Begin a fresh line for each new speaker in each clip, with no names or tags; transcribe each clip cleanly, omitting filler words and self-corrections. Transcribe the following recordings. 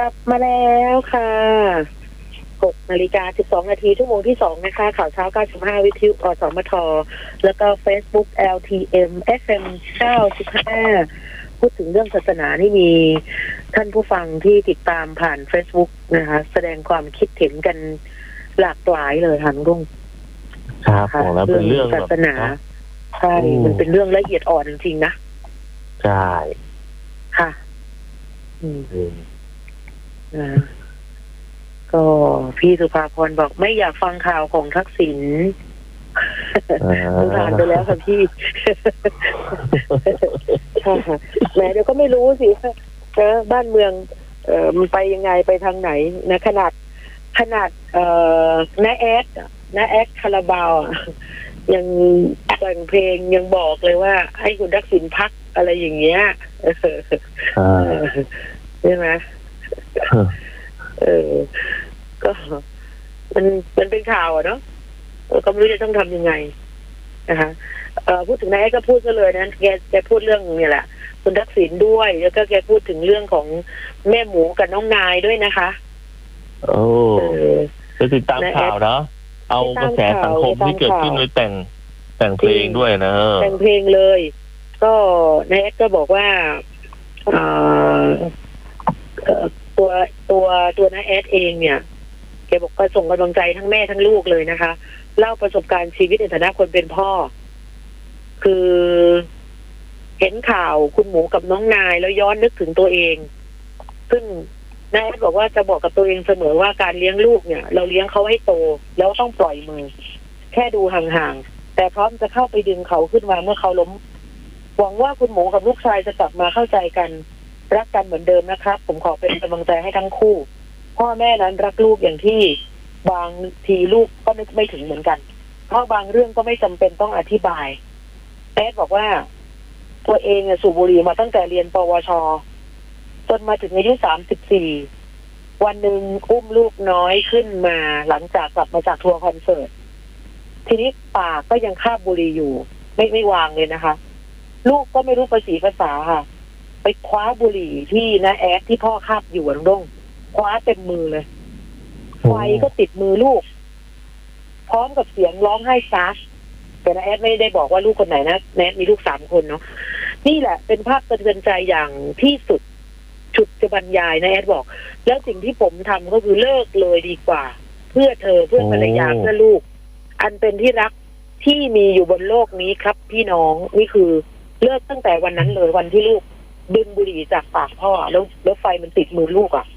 กลับมาแล้วค่ะ6:12 นาทีชั่วโมงที่2นะคะข่าวเช้า95วิทยุอสมทแล้วก็ Facebook LTM FM 95พูดถึงเรื่องศาสนานี่มีท่านผู้ฟังที่ติดตามผ่าน Facebook นะคะแสดงความคิดเห็นกันหลากหลายเลยค่ะลุง
ครับผมแล้วเป็นเรื่อง
ศาสนาใช่มันเป็นเรื่องละเอียดอ่อนจริงๆนะ
ใช่
ค่ะก็พี่สุภาพรบอกไม่อยากฟังข่าวของทักษิณผ่านไปแล้วค่ะพี่แหมเดี๋ยวก็ไม่รู้สิบ้านเมืองมันไปยังไงไปทางไหนนะขนาดน้าแอดคาราบาวยังแต่งเพลงยังบอกเลยว่าให้คุณทักษิณพักอะไรอย่างเงี้ยใช่ไหมก็มันเป็นข่าวอะเนาะก็ไม่รู้จะต้องทำยังไงนะคะพูดถึงนายก็พูดซะเลยนะแกพูดเรื่องเนี่ยแหละคุณทักษิณด้วยแล้วก็แกพูดถึงเรื่องของแม่หมูกับน้องนายด้วยนะคะ
จะติดตามข่าวเนาะเอากระแสสังคมที่เกิดขึ้นโดยแต่งเพลงด้วยนะ
แต่งเพลงเลยก็นายก็บอกว่าตัวน้าแอดเองเนี่ยแกบอกก็ส่งกำลังใจทั้งแม่ทั้งลูกเลยนะคะเล่าประสบการณ์ชีวิตในฐานะคนเป็นพ่อคือเห็นข่าวคุณหมูกับน้องนายแล้วย้อนนึกถึงตัวเองซึ่งน้าแอดบอกว่าจะบอกกับตัวเองเสมอว่าการเลี้ยงลูกเนี่ยเราเลี้ยงเขาให้โตแล้วต้องปล่อยมือแค่ดูห่างๆแต่พร้อมจะเข้าไปดึงเขาขึ้นมาเมื่อเขาล้มหวังว่าคุณหมูกับลูกชายจะกลับมาเข้าใจกันรักกันเหมือนเดิมนะครับผมขอเป็นกำลังใจให้ทั้งคู่พ่อแม่นั้นรักลูกอย่างที่บางทีลูกก็นึกไม่ถึงเหมือนกันเพราะบางเรื่องก็ไม่จำเป็นต้องอธิบายแอดบอกว่าตัวเองสูบบุหรี่มาตั้งแต่เรียนปวชจนมาถึงอายุ34วันหนึ่งอุ้มลูกน้อยขึ้นมาหลังจากกลับมาจากทัวร์คอนเสิร์ตทีนี้ปากก็ยังคาบบุหรี่อยู่ไม่วางเลยนะคะลูกก็ไม่รู้ภาษาค่ะไปคว้าบุหรี่ที่น้าแอดที่พ่อคาบอยู่ลุงดงคว้าเต็มมือเลยไฟก็ติดมือลูกพร้อมกับเสียงร้องไห้ซักแต่น้าแอดไม่ได้บอกว่าลูกคนไหนนะแนทมีลูก3 คนเนาะนี่แหละเป็นภาพสะเทือนใจอย่างที่สุดฉุดจะบรรยายน้าแอดบอกแล้วสิ่งที่ผมทำก็คือเลิกเลยดีกว่าเพื่อเธอเพื่อภรรยาเพื่อลูกอันเป็นที่รักที่มีอยู่บนโลกนี้ครับพี่น้องนี่คือเลิกตั้งแต่วันนั้นเลยวันที่ลูกดึงบุหรี่จากปากพ่อแล้วไฟมันติดมือลูกอ่ะ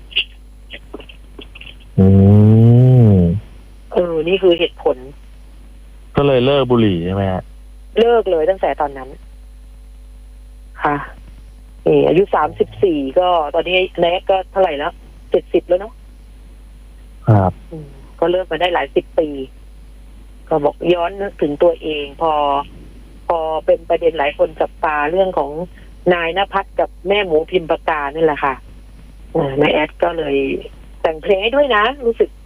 นี่คือเหตุผล
ก็เลยเลิกบุหรี่ใช่ไหมฮะ
เลิกเลยตั้งแต่ตอนนั้นค่ะอายุ34ก็ตอนนี้แน็กก็เท่าไหร่แล้ว70แล้วเนาะ
ครับ
ก็เลิกมาได้หลาย10 ปีก็บอกย้อนนึกถึงตัวเองพอเป็นประเด็นหลายคนจับตาเรื่องของนายณภัทรกับแม่หมูพิมพ์ปากกานี่แหละค่ะนายแอดก็เลยแต่งเพลงให้ด้วยนะรู้สึก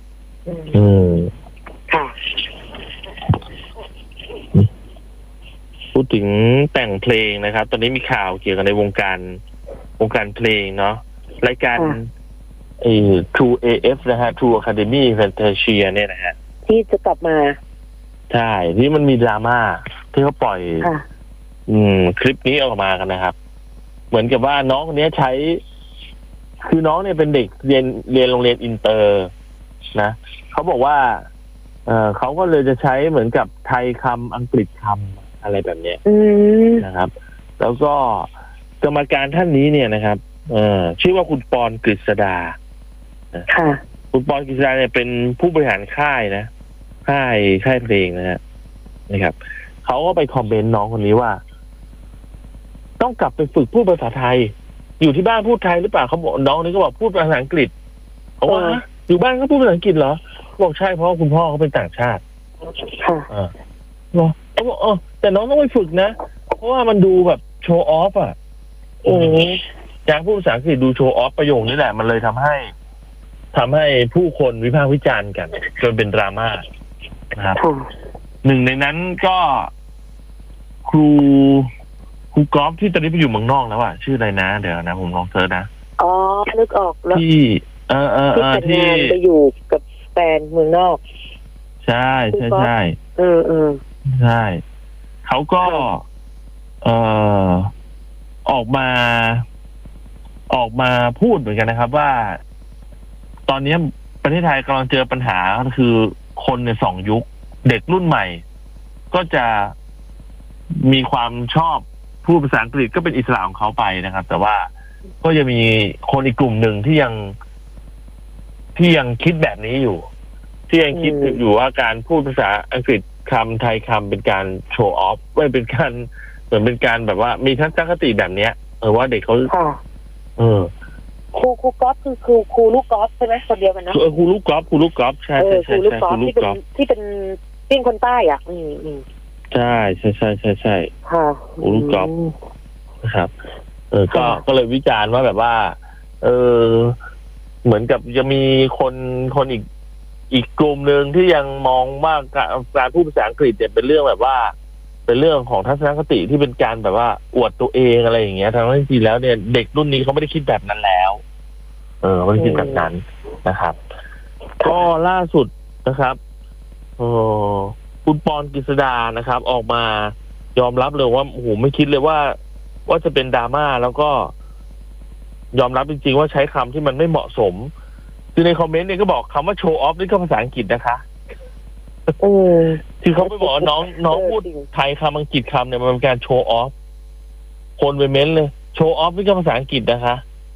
ค่ะ
พูดถึงแต่งเพลงนะครับตอนนี้มีข่าวเกี่ยวกับในวงการเพลงเนาะรายการTrue AF นะฮะ True Academy Fantasia เนี่ยนะฮะ
ที่จะกลับมา
ใช่ที่มันมีดราม่าที่เขาปล่อยคลิปนี้ออกมากันนะครับเหมือนกับว่าน้องคนนี้ใช้คือน้องเนี่ยเป็นเด็กเรียนโรงเรียนอินเตอร์นะเขาบอกว่าเขาก็เลยจะใช้เหมือนกับไทยคำอังกฤษคำอะไรแบบนี้นะครับแล้วก็กรรมการท่านนี้เนี่ยนะครับชื่อว่าคุณปอนกฤษดาคุณปอนกฤษดาเนี่ยเป็นผู้บริหารค่ายนะค่ายเพลงนะครับเขาก็ไปคอมเมนต์น้องคนนี้ว่าต้องกลับไปฝึกพูดภาษาไทยอยู่ที่บ้านพูดไทยหรือเปล่าเขาบอกน้องนี้ก็บอกพูดภาษาอังกฤษเขาว่าอยู่บ้านก็พูดภาษาอังกฤษเหรอบอกใช่เพราะคุณพ่อเขาเป็นต่างชาติเขาบอกแต่น้องต้องไปฝึกนะเพราะว่ามันดูแบบโชว์ออฟอ่ะการพูดภาษาอังกฤษดูโชว์ออฟประโยคนี้แหละมันเลยทำให้ผู้คนวิพากษ์วิจารณ์กันจนเป็นดราม่านะครับหนึ่งในนั้นก็ครูกอล์ฟที่ตอนนี้ไปอยู่เมืองนอกแล้วอ่ะชื่ออะไรนะเดี๋ยวนะผมลองเซิร์ชนะ
อ๋อนึกออกแล้ว
ที่
แต่งงานไปอยู่กับแฟนเมืองนอก
ใช่ใช่ใช่ใช่เขาก็ออกมาพูดเหมือนกันนะครับว่าตอนนี้ประเทศไทยกำลังเจอปัญหาคือคนใน2 ยุคเด็กรุ่นใหม่ก็จะมีความชอบพูดภาษาอังกฤษก็เป็นอิสระของเขาไปนะครับแต่ว่าก็จะมีคนอีกกลุ่มหนึ่งที่ยังคิดแบบนี้อยู่ที่ยังคิดอยู่ว่าการพูดภาษาอังกฤษคำไทยคำเป็นการโชว์ออฟไม่เป็นการเหมือนเป็นการแบบว่ามีทัศนคติแบบเนี้ยว่าเด็กเขา
ครูกอล์ฟคือครูลูกกอล์ฟใช่ไหมคนเดียวกันนะ
ครูลูกกอล์ฟใช่ใช่
ครูลูกกอล์ฟที่เป็นคนใต้อ่ะ
ใช่ใช่
ค่ะ
ครูลูกกอล์ฟนะครับก็เลยวิจารณ์ว่าแบบว่าเหมือนกับจะมีคนอีกกลุ่มหนึ่งที่ยังมองว่าการพูดภาษาอังกฤษเนี่ยเป็นเรื่องแบบว่าเป็นเรื่องของทัศนคติที่เป็นการแบบว่าอวดตัวเองอะไรอย่างเงี้ยทั้งที่จริงแล้วเนี่ยเด็กรุ่นนี้เขาไม่ได้คิดแบบนั้นแล้วไม่ได้คิดแบบนั้นนะครับก็ล่าสุดนะครับคุณปอนกฤษดานะครับออกมายอมรับเลยว่าโอ้โหไม่คิดเลยว่าจะเป็นดราม่าแล้วก็ยอมรับจริงๆว่าใช้คำที่มันไม่เหมาะสมคือในคอมเมนต์เนี่ยก็บอกคำว่าโชว์ออฟนี่ก็ภาษาอังกฤษนะคะที่เขาไปบอกว่าน้องพูดไทยคำอังกฤษคำเนี่ยมันเป็นการโชว์ออฟคนไปเม้นเลยโชว์ออฟนี่ก็ภาษาอังกฤษนะคะ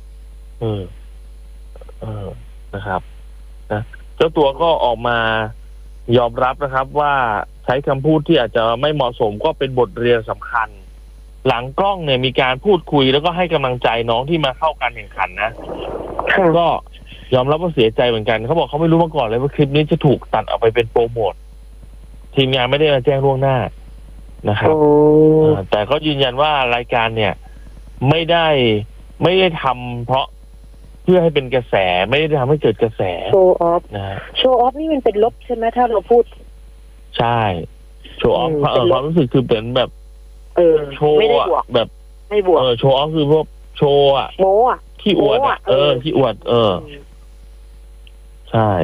นะครับนะเจ้าตัวก็ออกมายอมรับนะครับว่าใช้คำพูดที่อาจจะไม่เหมาะสมก็เป็นบทเรียนสำคัญหลังกล้องเนี่ยมีการพูดคุยแล้วก็ให้กำลังใจน้องที่มาเข้าการแข่งขันนะก็ยอมรับว่าเสียใจเหมือนกันเขาบอกเขาไม่รู้มาก่อนเลยว่าคลิปนี้จะถูกตัดออกไปเป็นโปรโมททีมงานไม่ได้มาแจ้งล่วงหน้านะครับแต่ก็ยืนยันว่ารายการเนี่ยไม่ได้ทำเพราะเพื่อให้เป็นกระแสไม่ได้ทำให้เกิดกระแส
โชว์ออฟนะโชว์ออฟนี่มันเป็นลบใช่ไหมถ้าเราพูด
ใช่โชว์ออฟความรู้สึกคือเป็นแบบโชว์แบบ
ไม่บวก
โชว์ออฟคือพวกโชว์อ่ะ
โม้อ่ะ
ขี้อวดขี้อวดใช่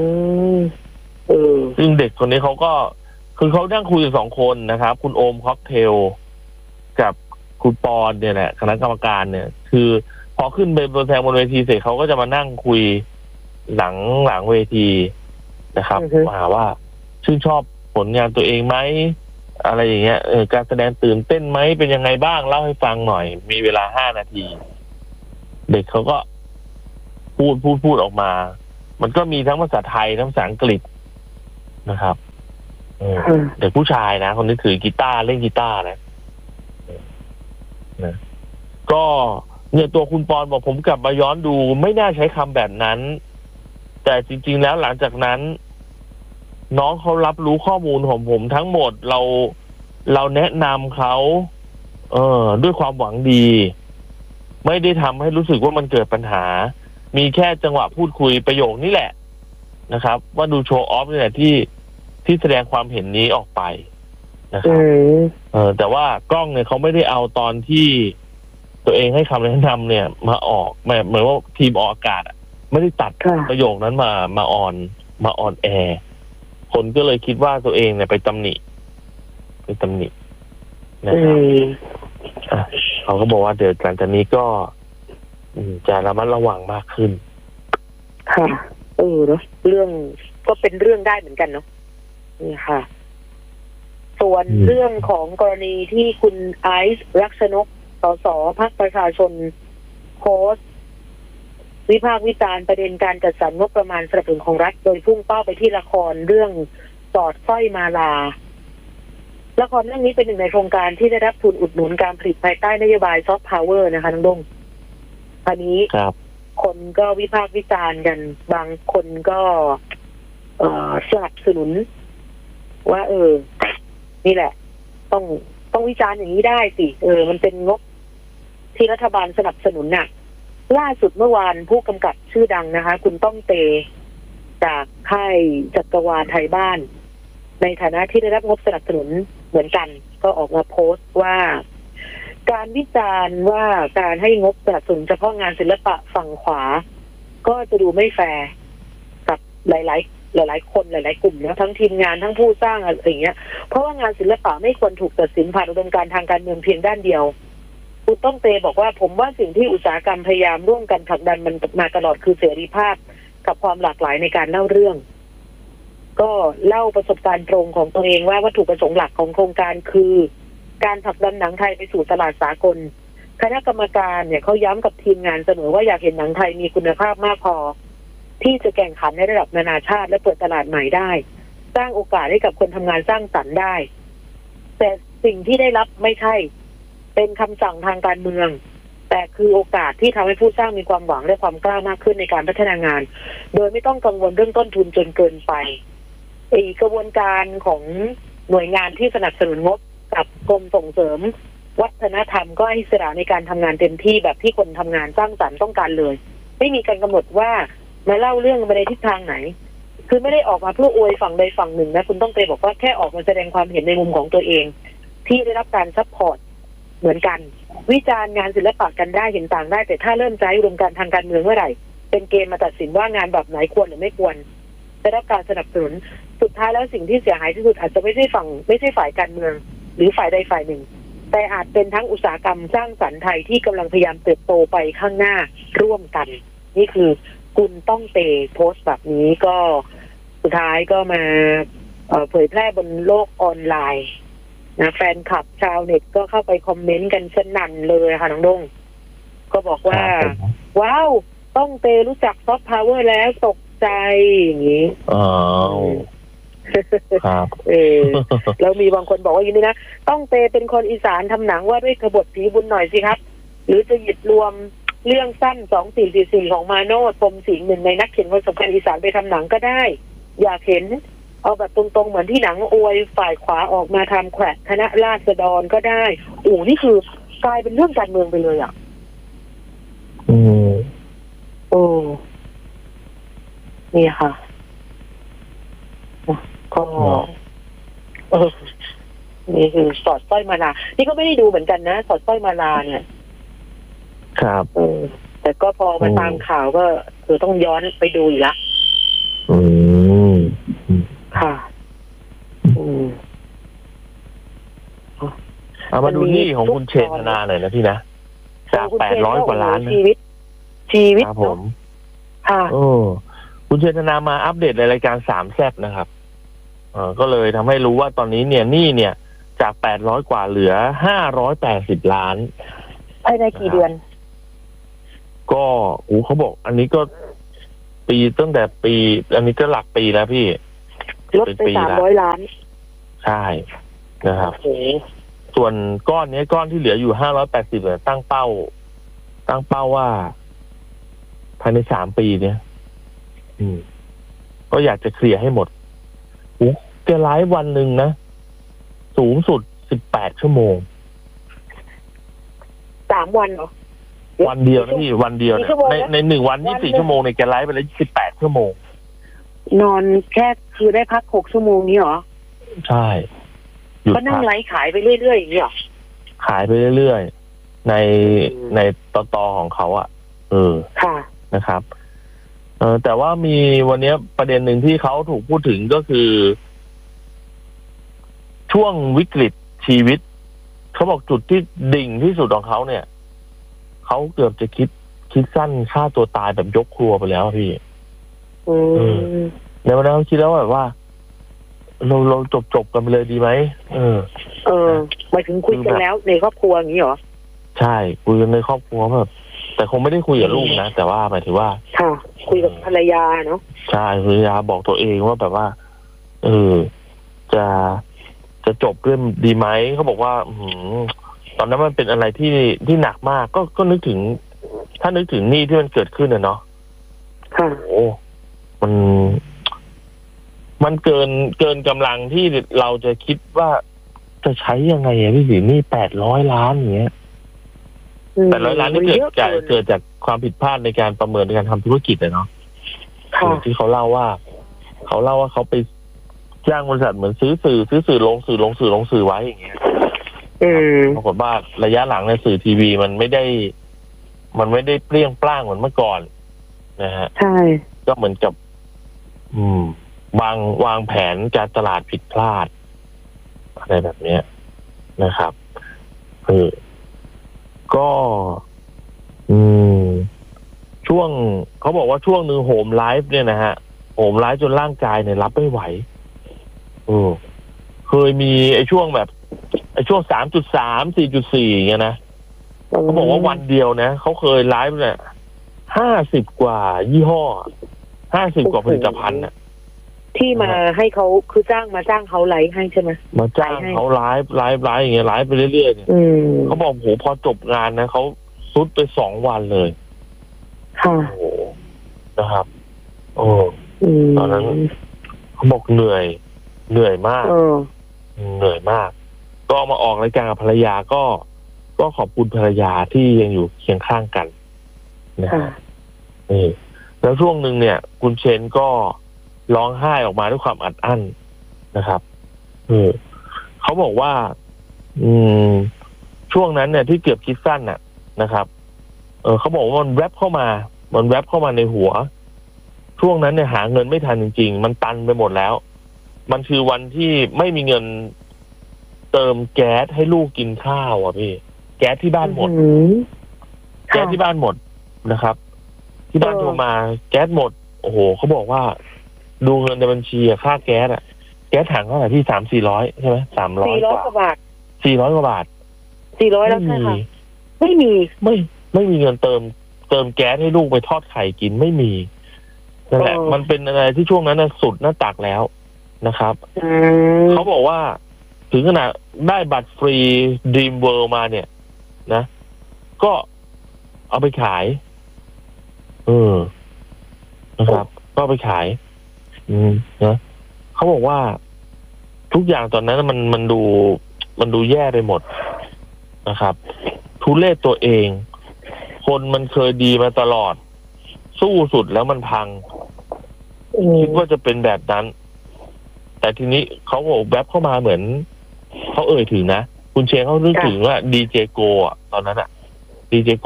ซึ่งเด็กคนนี้เขาก็คือเขานั่งคุยกัน2 คนนะครับคุณโอมค็อกเทลกับคุณปอนเนี่ยแหละคณะกรรมการเนี่ยคือพอขึ้นไปบนแทนบนเวทีเสร็จเขาก็จะมานั่งคุยหลังเวทีนะครับว่าชื่นชอบผลงานตัวเองไหมอะไรอย่างเงี้ยการแสดงตื่นเต้นไหมเป็นยังไงบ้างเล่าให้ฟังหน่อยมีเวลา5 นาทีเด็กเขาก็พูดออกมามันก็มีทั้งภาษาไทยทั้งภาษาอังกฤษนะครับเด็กผู้ชายนะคนนี้ถือกีตาร์เล่นกีตาร์นะก็เนี่ยตัวคุณปอนบอกผมกลับมาย้อนดูไม่น่าใช้คำแบบนั้นแต่จริงๆแล้วหลังจากนั้นน้องเขารับรู้ข้อมูลของผมทั้งหมดเราแนะนำเขาด้วยความหวังดีไม่ได้ทำให้รู้สึกว่ามันเกิดปัญหามีแค่จังหวะพูดคุยประโยคนี้แหละนะครับว่าดูโชว์ออฟนี่แหละที่แสดงความเห็นนี้ออกไปนะครับแต่ว่ากล้องเนี่ยเขาไม่ได้เอาตอนที่ตัวเองให้คำแนะนำเนี่ยมาออกเหมือนว่าทีมออกอากาศไม่ได้ตัดประโยคนั้นมาออนแอร์คนก็เลยคิดว่าตัวเองเนี่ยไปตำหนินะครับเขาก็บอกว่าเดี๋ยวหลังจากนี้ก็จะระมัดระวังมากขึ้น
ค่ะเนาะเรื่องก็เป็นเรื่องได้เหมือนกันเนาะนี่ค่ะส่วนเรื่องของกรณีที่คุณไอซ์รักษณกสสพรรคประชาชนโพสต์วิพากษ์วิจารณ์ประเด็นการจัดสรรงบประมาณสนับสนุนของรัฐโดยพุ่งเป้าไปที่ละครเรื่องสอดสร้อยมาลาละครเรื่องนี้เป็นหนึ่งในโครงการที่ได้รับทุนอุดหนุนการผลิตภายใต้นโยบายซอฟต์พาวเวอร์นะคะน้องดงอันนี้คนก็วิพากษ์วิจารณ์กันบางคนก็สนับสนุนว่านี่แหละต้องวิจารณ์อย่างนี้ได้สิมันเป็นงบที่รัฐบาลสนับสนุนน่ะล่าสุดเมื่อวานผู้กำกับชื่อดังนะคะคุณต้องเตจากค่ายจักรวาลไทยบ้านในฐานะที่ได้รับงบสนับสนุนเหมือนกันก็ออกมาโพสต์ว่าการวิจารณ์ว่าการให้งบสนับสนุนเฉพาะงานศิลปะฝั่งขวาก็จะดูไม่แฟร์กับหลายคนหลายๆกลุ่มนะทั้งทีมงานทั้งผู้สร้างอะไรอย่างเงี้ยเพราะว่างานศิลปะไม่ควรถูกตัดสินผ่านอุดมการณ์ทางการเมืองเพียงด้านเดียวคุณต้องเตบอกว่าผมว่าสิ่งที่อุตสาหกรรมพยายามร่วมกันผลักดันมันมาตลอดคือเสรีภาพกับความหลากหลายในการเล่าเรื่องก็เล่าประสบการณ์ตรงของตัวเองว่าวัตถุประสงค์หลักของโครงการคือการผลักดันหนังไทยไปสู่ตลาดสากลคณะกรรมการเนี่ยเขาย้ำกับทีมงานเสมอว่าอยากเห็นหนังไทยมีคุณภาพมากพอที่จะแข่งขันในระดับนานาชาติและเปิดตลาดใหม่ได้สร้างโอกาสให้กับคนทำงานสร้างสรรค์ได้แต่สิ่งที่ได้รับไม่ใช่เป็นคำสั่งทางการเมืองแต่คือโอกาสที่ทำให้ผู้สร้างมีความหวังและความกล้ามากขึ้นในการพัฒนางานโดยไม่ต้องกังวลเรื่องต้นทุนจนเกินไปกระบวนการของหน่วยงานที่สนับสนุนงบกับกรมส่งเสริมวัฒนธรรมก็ให้อิสระในการทำงานเต็มที่แบบที่คนทำงานสร้างสรรค์ต้องการเลยไม่มีการกำหนดว่ามาเล่าเรื่องไปในทิศทางไหนคือไม่ได้ออกมาเพื่ออวยฝั่งใดฝั่งหนึ่งนะคุณต้องไปบอกว่าแค่ออกมาแสดงความเห็นในมุมของตัวเองที่ได้รับการซัพพอร์ตเหมือนกันวิจารณ์งานศิลปะกันได้เห็นต่างได้แต่ถ้าเริ่มใช้อุดมการณ์ทางการเมืองเมื่อไหร่เป็นเกณฑ์มาตัดสินว่างานแบบไหนควรหรือไม่ควรได้รับการสนับสนุนสุดท้ายแล้วสิ่งที่เสียหายที่สุดอาจจะไม่ใช่ฝ่ายการเมืองหรือฝ่ายใดฝ่ายหนึ่งแต่อาจเป็นทั้งอุตสาหกรรมสร้างสรรค์ไทยที่กำลังพยายามเติบโตไปข้างหน้าร่วมกันนี่คือคุณต้องเตโพสต์แบบนี้ก็สุดท้ายก็มาเผยแพร่บนโลกออนไลน์นะแฟนคลับชาวเน็ตก็เข้าไปคอมเมนต์กันสนั่นเลยค่ะน้องดงก็บอกว่าว้าวต้องเตรู้จักซอฟต์พาวเวอร์แล้วตกใจอย่างนี้
อ๋อครับ
แล้วมีบางคนบอกว่าอย่างนี้นะต้องเตเป็นคนอีสานทำหนังว่าด้วยขบฏผีบุญหน่อยสิครับหรือจะหยิบรวมเรื่องสั้น2444ของมาโนดพรหมสิงห์หนึ่งในนักเขียนคนสำคัญอีสานไปทำหนังก็ได้อยากเห็นเอาแบบตรงๆเหมือนที่หนังอวยฝ่ายขวาออกมาทำแขวะคณะราษฎรก็ได้นี่คือกลายเป็นเรื่องการเมืองไปเลยอ่ะนี่ค่ะก็นี่คือสอดสร้อยมาลานี่ก็ไม่ได้ดูเหมือนกันนะสอดสร้อยมาลาเนี่ย
ครับ
แต่ก็พอมาตามข่าวก็ต้องย้อนไปดูอีกละค่ะ
เอามาดูนี่ของคุณเชษฐนาหน่อยนะพี่นะจาก800 กว่าล้าน
ชีวิต
ครับผมค่ะคุณเชษฐนามาอัปเดตในรายการสามแซ่บนะครับก็เลยทำให้รู้ว่าตอนนี้เนี่ยจาก800 กว่าเหลือ580 ล้าน
ภายในกี่เดือน
ก็เขาบอกอันนี้ก็ปีตั้งแต่ปีอันนี้ก็หลักปีแล้วพี่
ลดไป300 ล้าน
ใช่นะครับส่วนก้อนนี้ก้อนที่เหลืออยู่580เนี่ยตั้งเป้าว่าภายใน3 ปีเนี่ยก็อยากจะเคลียร์ให้หมดแกไลฟ์วันหนึ่งนะสูงสุด18 ชั่วโมง
3 วันเหรอ
วันเดียวนะพี่วันเดียวใน1 วัน24 ชั่วโมงในแกไลฟ์ไปแล้ว18 ชั่วโมง
นอนแค่คือได้พัก6 ชั่วโมงนี้เหรอ
ใช่
ก็นั่งไลฟ์ขายไปเรื่อยๆอย่างนี้เหรอ
ขายไปเรื่อยๆในต่อของเขาอ่ะ
ค่ะ
นะครับแต่ว่ามีวันนี้ประเด็นหนึ่งที่เขาถูกพูดถึงก็คือช่วงวิกฤตชีวิตเขาบอกจุดที่ดิ่งที่สุดของเขาเนี่ยเขาเกือบจะคิดสั้นฆ่าตัวตายแบบยกครัวไปแล้วพี่ในวันนั้นเขาคิดแล้วแบบว่าเราจบกันไปเลยดีไหม
หมายถึงคุยกันแล้วในครอบครัวอย่างนี้เหรอ
ใช่คุยกันในครอบครัวแบบแต่คงไม่ได้คุยกับลูกนะแต่ว่าหมายถึงว่า
ค่ะคุยกับภรรยาเนาะ
ใช่ภรรยาบอกตัวเองว่าแบบว่าจะจบเรื่องดีไหมเขาบอกว่าตอนนั้นมันเป็นอะไรที่หนักมากก็นึกถึงถ้านึกถึงหนี้ที่มันเกิดขึ้นเนาะ
ค่ะ
โอ้มันเกินกำลังที่เราจะคิดว่าจะใช้ยังไงพี่สิหนี้800 ล้านอย่างเงี้ย800 ล้านนี่เกิดจากความผิดพลาดในการประเมินในการทำธุรกิจเนาะที่เขาเล่าว่าเขาไปจ้างบริษัทเหมือนซื้อสื่อลงสื่อไว้อย่างเงี้ยปรากฏว่าระยะหลังในสื่อทีวีมันไม่ได้เปรี้ยงปร้างเหมือนเมื่อก่อนนะฮะ
ใช่
ก็เหมือนกับวางแผนการตลาดผิดพลาดอะไรแบบนี้นะครับก็ช่วงเขาบอกว่าช่วงหนึ่งโหมไลฟ์เนี่ยนะฮะโหมไลฟ์จนร่างกายเนี่ยรับไม่ไหวเคยมีไอ้ช่วงแบบไอ้ช่วง 3.3 4.4 อย่างเงี้ยนะเขาบอกว่าวันเดียวนะเขาเคยไลฟ์เนี่ย50 กว่ายี่ห้อ50 กว่าผลิตภัณฑ์น่ะ
ที่มาให้เขาคือจ้างเขาไลฟ์ให้ใช่ไหม
มาจ้างเขาไลฟ์อย่างเงี้ยไลฟ์ไปเรื่อยๆเนี่ยเขาบอกโหพอจบงานนะเขาซุดไป2 วันเลย
ค่ะ
โอ้นะครับตอนนั้นเขาบอกเหนื่อยมากเหนื่อยมากก็มาออกรายการกับภรรยาก็ขอบคุณภรรยาที่ยังอยู่เคียงข้างกันนะแล้วช่วงหนึ่งเนี่ยคุณเชนก็ร้องไห้ออกมาด้วยความอัดอั้นนะครับเขาบอกว่าช่วงนั้นเนี่ยที่เกือบคิดสั้นน่ะนะครับเขาบอกว่ามันแวบเข้ามาในหัวช่วงนั้นเนี่ยหาเงินไม่ทันจริงๆมันตันไปหมดแล้วมันคือวันที่ไม่มีเงินเติมแก๊สให้ลูกกินข้าวอ่ะพี่แก๊สที่บ้านหมดแก๊สที่บ้านหมดนะครับที่บ้านโทรมาแก๊สหมดโอ้โหเขาบอกว่าดูเงินในบัญชีค่าแก๊สอ่ะแก๊สถังเท่าไหร่ที่300-400ใช่ไหม300
กว่าบาท
400 กว่าบาท
400แล้วใช่ค่ะไม่
มีเงินเติมแก๊สให้ลูกไปทอดไข่กินไม่มีนั่นแหละมันเป็นอะไรที่ช่วงนั้นสุดหน้าตักแล้วนะครับเขาบอกว่าถึงขนาดได้บัตรฟรี Dream World มาเนี่ยนะก็เอาไปขายนะครับก็ไปขายนะเขาบอกว่าทุกอย่างตอนนั้นมันดูแย่ไปหมดนะครับทุเรศตัวเองคนมันเคยดีมาตลอดสู้สุดแล้วมันพังคิดว่าจะเป็นแบบนั้นแต่ทีนี้เขาบอกแวบเข้ามาเหมือนเขาถึงนะคุณเชงเขานึกถึงว่าดีเจโกอ่ะตอนนั้นอ่ะดีเจโก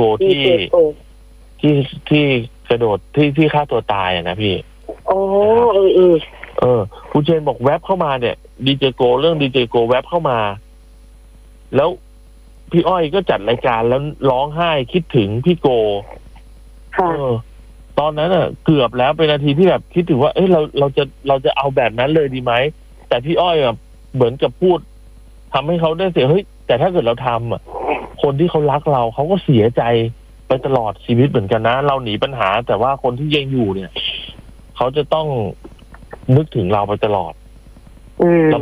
ที่กระโดดที่ฆ่าตัวตายอ่ะนะพี่คุณเชนบอกแวบเข้ามาเนี่ยดีเจโกเรื่องดีเจโกแวบเข้ามาแล้วพี่อ้อยก็จัดรายการแล้วร้องไห้คิดถึงพี่โกตอนนั้นอ่ะเกือบแล้วเป็นนาทีที่แบบคิดถึงว่าเราจะเอาแบบนั้นเลยดีไหมแต่พี่อ้อยแบบเหมือนกับพูดทำให้เขาได้เสียแต่ถ้าเกิดเราทำอ่ะคนที่เขารักเราเขาก็เสียใจไปตลอดชีวิตเหมือนกันนะเราหนีปัญหาแต่ว่าคนที่ยังอยู่เนี่ยเขาจะต้องนึกถึงเราไปตลอด